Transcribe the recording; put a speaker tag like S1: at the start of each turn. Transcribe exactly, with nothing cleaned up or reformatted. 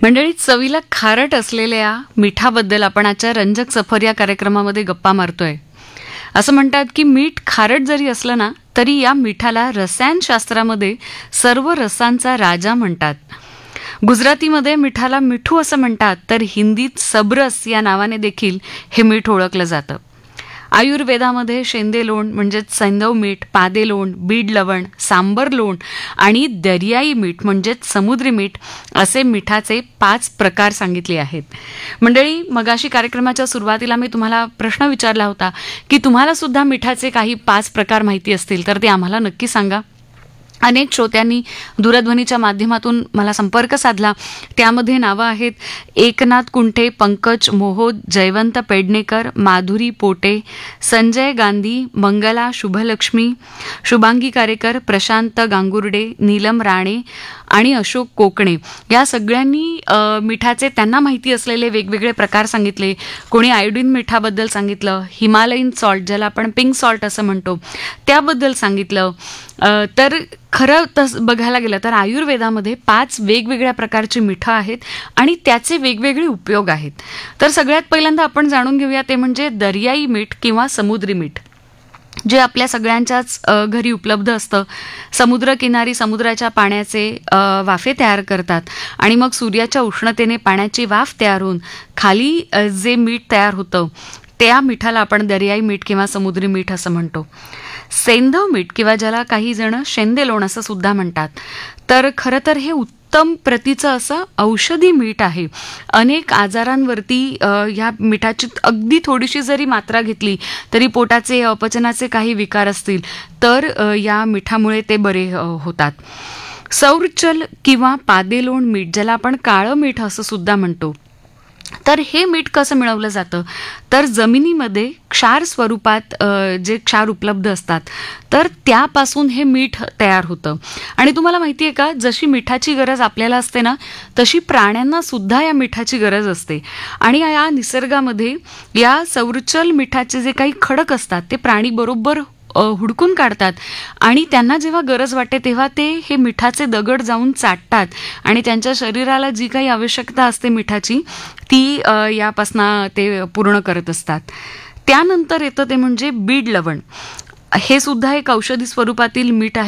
S1: मंडळी, चवीला खारट असलेल्या मिठाबद्दल आपण आजच्या रंजक सफर या कार्यक्रमामध्ये गप्पा मारतोय. असं म्हणतात की मीठ खारट जरी असलं ना तरी या मिठाला रसायनशास्त्रामध्ये सर्व रसांचा राजा म्हणतात. गुजरातीमध्ये मिठाला मिठू असं म्हणतात, तर हिंदीत सबरस या नावाने देखील हे मीठ ओळखलं जातं. आयुर्वेदामध्ये शेंदे लोण म्हणजेच सैंधव मीठ, पादे लोण, बीड लवण, सांबर लोण आणि दर्याई मीठ म्हणजेच समुद्री मीठ असे मिठाचे पाच प्रकार सांगितले आहेत. मंडळी, मगाशी कार्यक्रमाच्या सुरुवातीला मी तुम्हाला प्रश्न विचारला होता की तुम्हाला सुद्धा मिठाचे काही पाच प्रकार माहिती असतील तर ते आम्हाला नक्की सांगा. अनेक श्रोत्यांनी दूरध्वनीच्या माध्यमातून मला संपर्क साधला. त्यामध्ये नावं आहेत एकनाथ कुंठे, पंकज मोहोद, जयवंत पेडणेकर, माधुरी पोटे, संजय गांधी, मंगला शुभलक्ष्मी, शुभांगी कारेकर, प्रशांत गांगुर्डे, नीलम राणे आणि अशोक कोकणे. या सगळ्यांनी मिठाचे त्यांना माहिती असलेले वेगवेगळे प्रकार सांगितले. कोणी आयोडीन मिठाबद्दल सांगितलं, हिमालयन सॉल्ट ज्याला आपण पिंक सॉल्ट असं म्हणतो त्याबद्दल सांगितलं. तर खरं तस बघायला गेलं तर आयुर्वेदामध्ये पाच वेगवेगळ्या प्रकारची मिठं आहेत आणि त्याचे वेगवेगळे उपयोग आहेत. तर सगळ्यात पहिल्यांदा आपण जाणून घेऊया ते म्हणजे दर्याई मीठ किंवा समुद्री मीठ, जे आपल्या सगळ्यांच्याच घरी उपलब्ध असतं. समुद्रकिनारी समुद्राच्या पाण्याचे वाफे तयार करतात आणि मग सूर्याच्या उष्णतेने पाण्याची वाफ तयार होऊन खाली जे मीठ तयार होतं त्या मिठाला आपण दर्याई मीठ किंवा समुद्री मीठ असं म्हणतो. सैंधव मीठ किंवा ज्याला काही जण शेंदे लोण असं सुद्धा म्हणतात, तर खरं तर हे उत्तम प्रतीचं असं औषधी मीठ आहे. अनेक आजारांवरती ह्या मिठाची अगदी थोडीशी जरी मात्रा घेतली तरी पोटाचे अपचनाचे काही विकार असतील तर या मिठामुळे ते बरे होतात. सौरचल किंवा पादेलोण मीठ ज्याला आपण काळं मीठ असं सुद्धा म्हणतो, तर हे मीठ कसं मिळवलं जातं तर जमिनीमध्ये क्षार स्वरूपात जे क्षार उपलब्ध असतात तर त्यापासून हे मीठ तयार होतं. आणि तुम्हाला माहिती आहे का, जशी मिठाची गरज आपल्याला असते ना तशी प्राण्यांना सुद्धा या मिठाची गरज असते. आणि या निसर्गामध्ये या सौरचल मिठाचे जे काही खडक असतात ते प्राणी बरोबर हुडकून काढतात आणि त्यांना जेव्हा गरज वाटते तेव्हा ते हे मिठाचे दगड जाऊन चाटतात आणि त्यांच्या शरीराला जी काही आवश्यकता असते मिठाची ती यापासनं ते पूर्ण करत असतात. त्यानंतर येतं ते म्हणजे बीड लवण. हे सुद्धा एक औषधी स्वरूपातील मीठ आहे.